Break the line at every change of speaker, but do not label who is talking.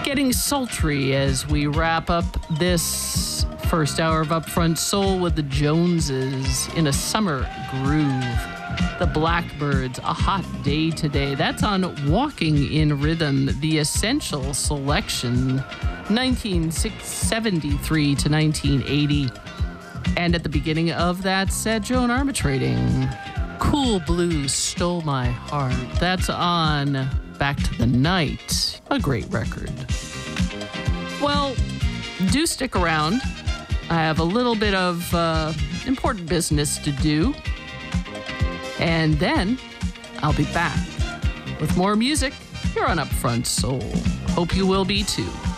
getting sultry as we wrap up this first hour of Upfront Soul with the Joneses in a summer groove. The Blackbirds, A Hot Day Today. That's on Walking in Rhythm, the Essential Selection, 1973 to 1980. And at the beginning of that set, Joan Armatrading, Cool Blues Stole My Heart. That's on Back to the Night, a great record. Well, do stick around. I have a little bit of important business to do. And then I'll be back with more music here on Upfront Soul. Hope you will be too.